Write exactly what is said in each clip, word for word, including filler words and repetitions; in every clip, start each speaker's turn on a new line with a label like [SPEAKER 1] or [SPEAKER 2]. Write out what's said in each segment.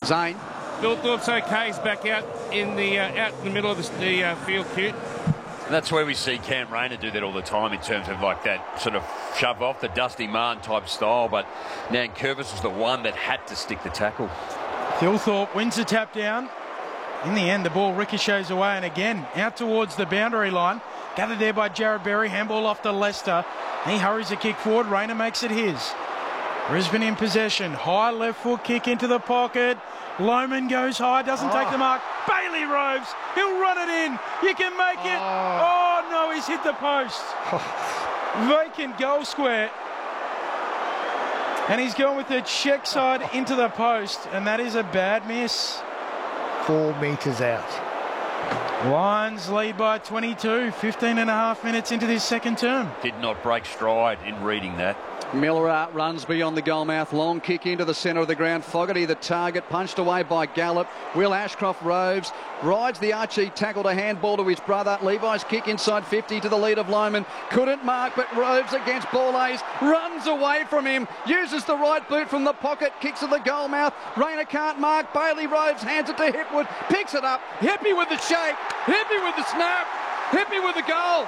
[SPEAKER 1] Zane.
[SPEAKER 2] Bill Thorpe's okay. He's back out in the uh, out in the middle of the, the uh, field, cute.
[SPEAKER 3] And that's where we see Cam Rayner do that all the time in terms of like that sort of shove off, the Dusty Martin type style. But Nankervis was the one that had to stick the tackle.
[SPEAKER 4] Phil Thorpe wins the tap down. In the end, the ball ricochets away and again out towards the boundary line. Gathered there by Jared Berry. Handball off to Lester. He hurries the kick forward. Rayner makes it his. Brisbane in possession. High left foot kick into the pocket. Lohman goes high, doesn't oh. take the mark. Bailey Roves, he'll run it in. You can make it. Oh, oh no, he's hit the post. Vacant goal square. And he's gone with the check side into the post, and that is a bad miss.
[SPEAKER 5] Four metres out.
[SPEAKER 4] Lions lead by twenty-two, fifteen and a half minutes into this second term.
[SPEAKER 3] Did not break stride in reading that.
[SPEAKER 1] Miller out runs beyond the goal mouth. Long kick into the centre of the ground. Fogarty the target. Punched away by Gallup. Will Ashcroft Roves rides the Archie tackle to handball to his brother. Levi's kick inside fifty to the lead of Lohman. Couldn't mark, but Roves against Borlase runs away from him. Uses the right boot from the pocket. Kicks at the goal mouth. Rayner can't mark. Bailey Roves hands it to Hipwood. Picks it up. Hippie with the shake. Hippie with the snap. Hippie with the goal.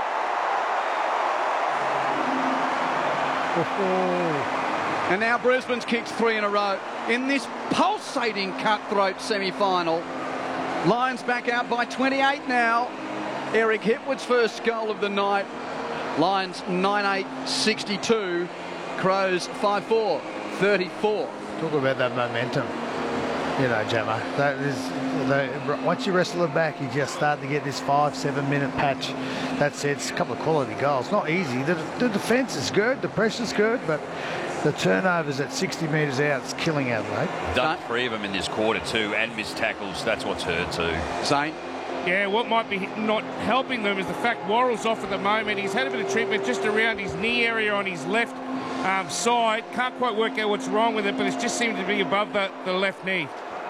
[SPEAKER 1] And now Brisbane's kicked three in a row in this pulsating cutthroat semi-final. Lions back out by twenty-eight now. Eric Hipwood's first goal of the night. Lions nine eight sixty-two. Crows five four thirty-four.
[SPEAKER 5] Talk about that momentum. You know, Gemma, that is, that, once you wrestle it back, you just start to get this five, seven minute patch. That's it. It's a couple of quality goals. Not easy. The, the defence is good, the pressure's good, but the turnovers at sixty metres out is killing Adelaide.
[SPEAKER 3] Done three of them in this quarter too, and missed tackles. That's what's hurt too.
[SPEAKER 1] Zane?
[SPEAKER 2] Yeah, what might be not helping them is the fact Worrell's off at the moment. He's had a bit of treatment just around his knee area on his left um, side. Can't quite work out what's wrong with it, but it just seems to be above the, the left knee.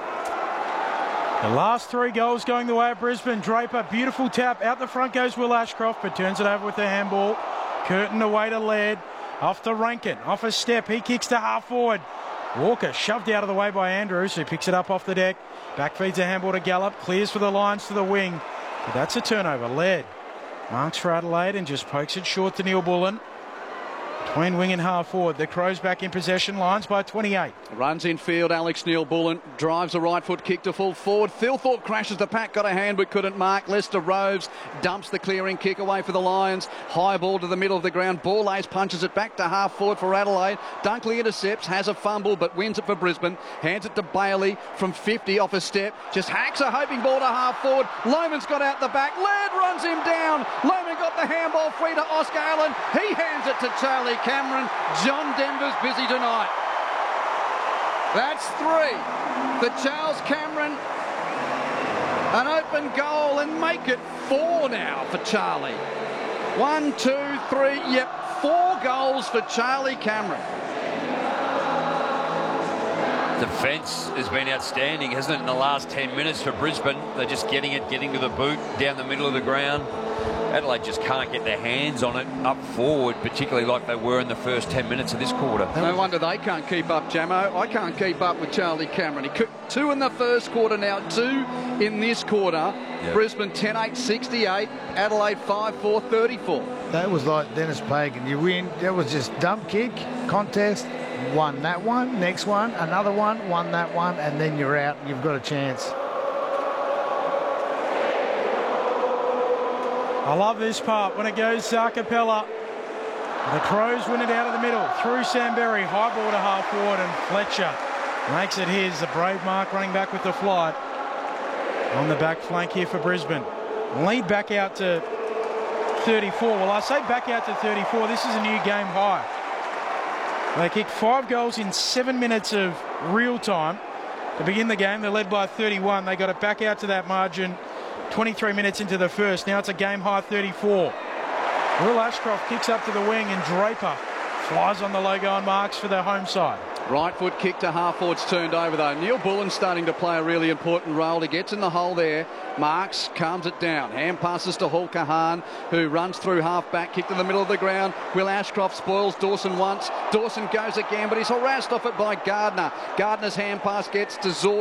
[SPEAKER 4] The last three goals going the way of Brisbane. Draper, beautiful tap. Out the front goes Will Ashcroft, but turns it over with the handball. Curtin away to Laird. Off to Rankin. Off a step. He kicks to half forward. Walker shoved out of the way by Andrews, who picks it up off the deck. Back feeds a handball to Gallup. Clears for the Lions to the wing. But that's a turnover. Laird marks for Adelaide and just pokes it short to Neil Bullen. Between wing and half forward, the Crows back in possession. Lions by twenty-eight.
[SPEAKER 1] Runs in field, Alex Neil Bullen drives a right foot kick to full forward. Phil Thorpe crashes the pack, got a hand but couldn't mark. Lester Roves dumps the clearing kick away for the Lions. High ball to the middle of the ground. Borlase punches it back to half forward for Adelaide. Dunkley intercepts, has a fumble but wins it for Brisbane. Hands it to Bailey from fifty off a step. Just hacks a hoping ball to half forward. Lohman's got out the back. Laird runs him down. Lohman got the handball free to Oscar Allen. He hands it to Charlie Cameron. John Denver's busy tonight. That's three for Charles Cameron. An open goal and make it four now for Charlie. One, two, three, yep, four goals for Charlie Cameron.
[SPEAKER 3] Defence has been outstanding, hasn't it, in the last ten minutes for Brisbane? They're just getting it, getting to the boot, down the middle of the ground. Adelaide just can't get their hands on it up forward, particularly like they were in the first ten minutes of this quarter.
[SPEAKER 1] No wonder they can't keep up, Jamo. I can't keep up with Charlie Cameron. He kicked two in the first quarter, now two in this quarter. Yep. Brisbane ten eight sixty-eight, Adelaide five four thirty-four.
[SPEAKER 5] That was like Dennis Pagan. You win, that was just dump kick, contest, won that one, next one, another one, won that one, and then you're out and you've got a chance.
[SPEAKER 4] I love this part when it goes Zarkapella. The Crows win it out of the middle through Samberry, high ball to half forward, and Fletcher makes it his. The brave mark running back with the flight on the back flank here for Brisbane. Lead back out to thirty-four. Well, I say back out to thirty-four. This is a new game high. They kicked five goals in seven minutes of real time to begin the game. They're led by thirty-one. They got it back out to that margin twenty-three minutes into the first. Now it's a game high thirty-four. Will Ashcroft kicks up to the wing and Draper flies on the logo and marks for the home side.
[SPEAKER 1] Right foot kick to half forwards turned over though. Neil Bullen's starting to play a really important role. He gets in the hole there, marks, calms it down. Hand passes to Hul Kahan, who runs through half back, kick to the middle of the ground. Will Ashcroft spoils Dawson once. Dawson goes again, but he's harassed off it by Gardner. Gardner's hand pass gets to Zor.